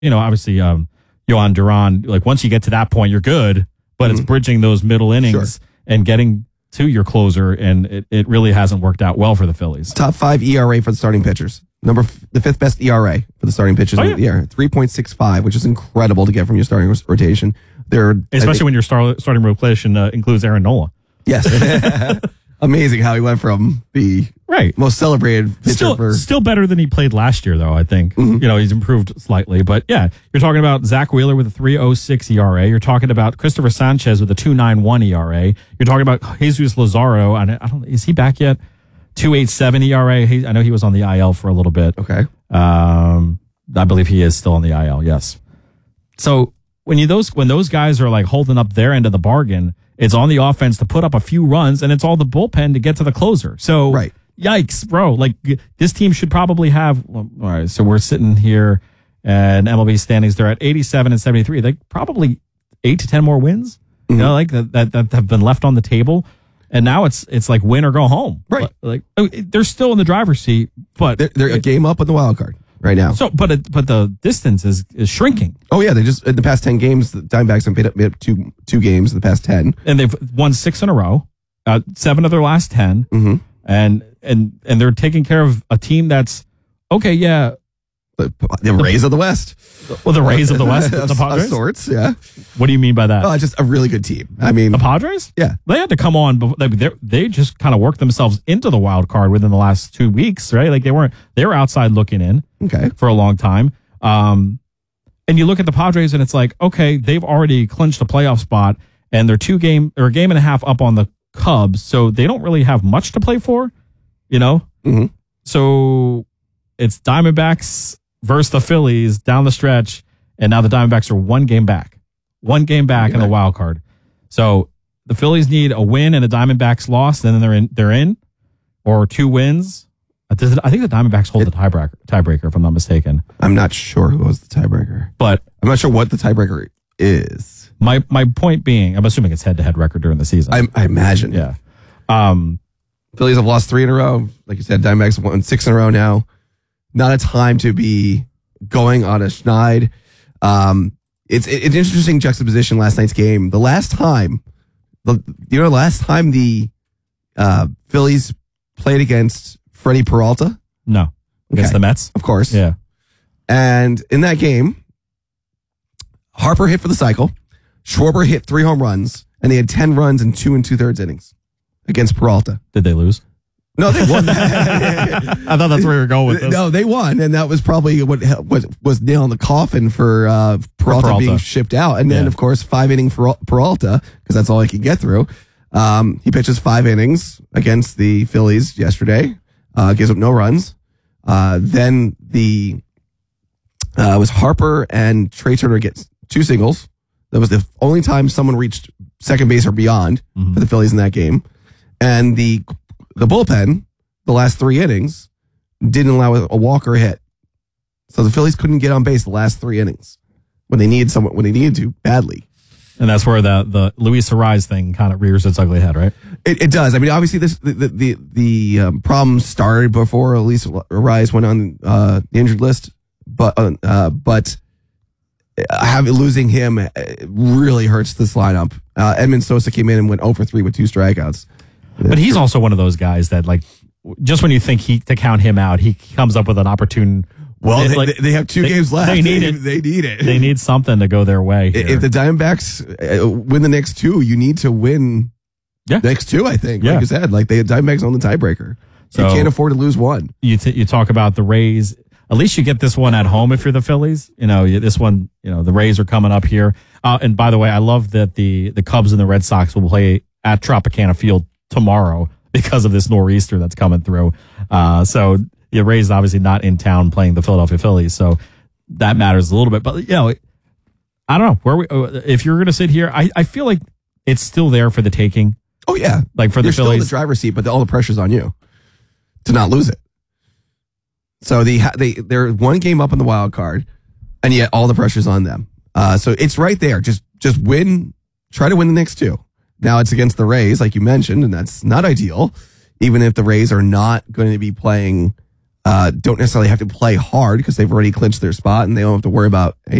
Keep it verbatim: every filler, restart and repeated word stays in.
you know, obviously, um, Yohan Duran, like once you get to that point, you're good, but mm-hmm. it's bridging those middle innings sure. and getting to your closer, and it, it really hasn't worked out well for the Phillies. Top five E R A for the starting pitchers. Number f- the fifth best E R A for the starting pitchers oh, in the year, three point six five, which is incredible to get from your starting ros- rotation. They're especially think, when your star- starting rotation uh, includes Aaron Nola. Yes. Amazing how he went from the right. most celebrated pitcher still, for... Still better than he played last year, though, I think. Mm-hmm. You know, he's improved slightly. But, yeah, you're talking about Zach Wheeler with a three point oh six E R A. You're talking about Christopher Sanchez with a two point nine one E R A. You're talking about Jesus Lazaro. I don't, is he back yet? two point eight seven E R A. He, I know he was on the I L for a little bit. Okay. Um, I believe he is still on the I L, yes. So when you those when those guys are like holding up their end of the bargain, it's on the offense to put up a few runs, and it's all the bullpen to get to the closer. So, right. Yikes, bro. Like, this team should probably have, well, all right, so we're sitting here and M L B standings, they're at eighty-seven and seventy-three. They probably eight to ten more wins, mm-hmm. you know, like that, that, that have been left on the table. And now it's it's like win or go home. Right. Like, they're still in the driver's seat, but they're, they're a game up on the wild card right now. So, but it, but the distance is, is shrinking. Oh yeah, they just in the past ten games, the Diamondbacks have made up, made up two two games in the past ten, and they've won six in a row, uh, seven of their last ten, mm-hmm. and and and they're taking care of a team that's okay. Yeah, the, the Rays of the West. Well, the Rays of the West, of, the Padres, of sorts. Yeah. What do you mean by that? Oh, just a really good team. I mean, the Padres. Yeah, they had to come on. They they just kind of worked themselves into the wild card within the last two weeks, right? Like they weren't they were outside looking in. Okay. For a long time. Um, and you look at the Padres and it's like, okay, they've already clinched a playoff spot and they're two game or a game and a half up on the Cubs. So they don't really have much to play for, you know? Mm-hmm. So it's Diamondbacks versus the Phillies down the stretch. And now the Diamondbacks are one game back, one game back in the wild card. So the Phillies need a win and a Diamondbacks loss. And then they're in, they're in or two wins. I think the Diamondbacks hold the tiebreaker, tiebreaker, if I'm not mistaken. I'm not sure who was the tiebreaker. But I'm not sure what the tiebreaker is. My my point being, I'm assuming it's head-to-head record during the season. I, I imagine. Yeah. Um, Phillies have lost three in a row. Like you said, Diamondbacks have won six in a row now. Not a time to be going on a schneid. Um, it's it's an interesting juxtaposition last night's game. The last time, the you know, last time the uh, Phillies played against Freddie Peralta? No. Against okay. the Mets? Of course. Yeah. And in that game, Harper hit for the cycle. Schwarber hit three home runs, and they had ten runs in two and two-thirds innings against Peralta. Did they lose? No, they won. I thought that's where you were going with this. No, they won, and that was probably what was, was nail in the coffin for uh, Peralta, Peralta being shipped out. And then, yeah. of course, five inning for Peralta, because that's all he can get through. Um, he pitches five innings against the Phillies yesterday. Uh, gives up no runs. Uh, then the uh, was Harper and Trey Turner gets two singles. That was the only time someone reached second base or beyond mm-hmm. for the Phillies in that game. And the the bullpen, the last three innings, didn't allow a walk or a hit. So the Phillies couldn't get on base the last three innings when they needed someone when they needed to badly. And that's where the the Luis Arraez thing kind of rears its ugly head, right? It, it does. I mean, obviously, this the the the, the um, problem started before Luis Arraez went on uh, the injured list, but uh, but having losing him really hurts this lineup. Uh, Edmund Sosa came in and went oh for three with two strikeouts. But he's also one of those guys that, like, just when you think he to count him out, he comes up with an opportune. Well, they, like, they have two they, games left. They need they, it. They need it. They need something to go their way here. If the Diamondbacks win the next two, you need to win yeah. the next two, I think. Yeah. Like I said, like the Diamondbacks own the tiebreaker. So you can't afford to lose one. You t- you talk about the Rays. At least you get this one at home if you're the Phillies. You know, this one, you know, the Rays are coming up here. Uh, and by the way, I love that the, the Cubs and the Red Sox will play at Tropicana Field tomorrow because of this nor'easter that's coming through. Uh, so the Rays obviously not in town playing the Philadelphia Phillies. So that matters a little bit. But, you know, I don't know where we, if you're going to sit here, I, I feel like it's still there for the taking. Oh, yeah. Like for you're the Phillies. You're still in the driver's seat, but all the pressure's on you to not lose it. So the, they, they're one game up on the wild card, and yet all the pressure's on them. Uh, so it's right there. Just, just win, try to win the next two. Now it's against the Rays, like you mentioned, and that's not ideal, even if the Rays are not going to be playing uh, don't necessarily have to play hard because they've already clinched their spot and they don't have to worry about